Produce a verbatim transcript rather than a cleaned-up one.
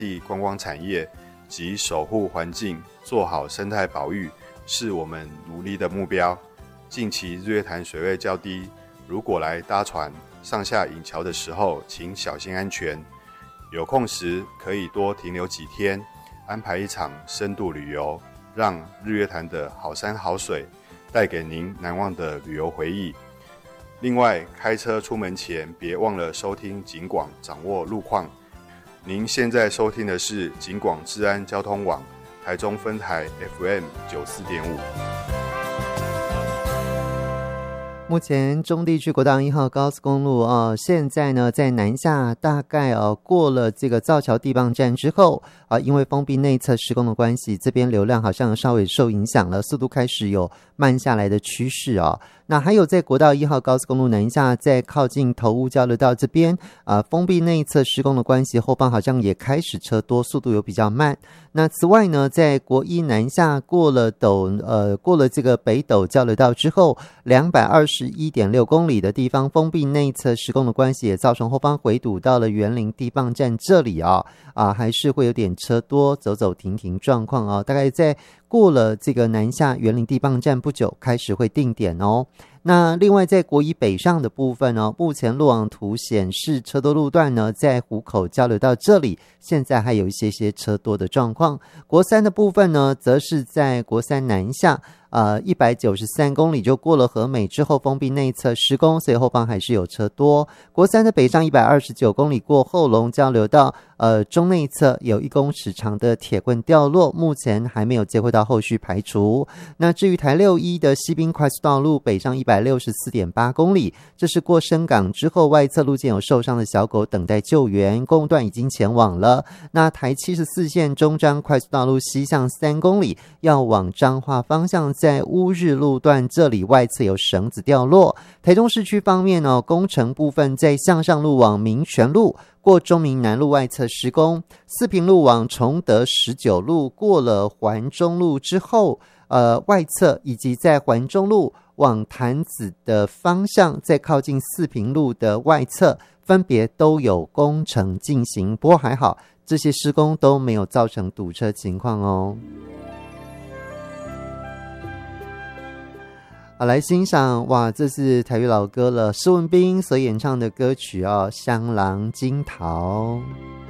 地观光产业及守护环境，做好生态保育，是我们努力的目标。近期日月潭水位较低，如果来搭船上下引桥的时候，请小心安全。有空时可以多停留几天，安排一场深度旅游，让日月潭的好山好水带给您难忘的旅游回忆。另外，开车出门前别忘了收听警广，掌握路况。您现在收听的是警广治安交通网台中分台 F M 九十四点五。 目前中地区国道一号高速公路哦，现在呢在南下大概哦过了这个造桥地磅站之后啊，因为封闭内侧施工的关系，这边流量好像稍微受影响了，速度开始有慢下来的趋势哦。那还有在国道一号高速公路南下，在靠近头屋交流道这边啊，封闭内侧施工的关系，后方好像也开始车多，速度有比较慢。那此外呢，在国一南下过了斗呃过了这个北斗交流道之后，两百二十一点六公里的地方，封闭内侧施工的关系，也造成后方回堵到了园林地磅站这里啊啊，还是会有点车多，走走停停状况啊。大概在过了这个南下园林地磅站不久，开始会定点哦。那另外在国一北上的部分呢，目前路网图显示车多路段呢，在湖口交流道这里，现在还有一些些车多的状况。国三的部分呢，则是在国三南下。呃，一百九十三公里就过了和美之后，封闭内侧施工，所以后方还是有车多。国三的北上一百二十九公里过后龙交流道，呃，中内侧有一公尺长的铁棍掉落，目前还没有接回到后续排除。那至于台六一的西滨快速道路北上一百六十四点八公里，这是过深港之后外侧路肩有受伤的小狗等待救援，公路段已经前往了。那台七十四线中彰快速道路西向三公里，要往彰化方向，在乌日路段这里外侧有绳子掉落。台中市区方面呢、哦，工程部分在向上路往民权路过中民南路外侧施工，四平路往崇德十九路过了环中路之后，呃，外侧以及在环中路往潭子的方向，在靠近四平路的外侧，分别都有工程进行。不过还好，这些施工都没有造成堵车情况哦。好，来欣赏哇，这是台语老歌了，施文彬所演唱的歌曲哦，《香囊金桃》。